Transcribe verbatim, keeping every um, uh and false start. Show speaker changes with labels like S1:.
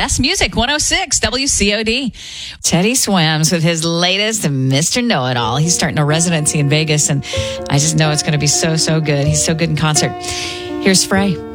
S1: best music, one oh six W C O D. Teddy Swims with his latest Mister Know-It-All. He's starting a residency in Vegas, and I just know it's going to be so, so good. He's so good in concert. Here's Frey.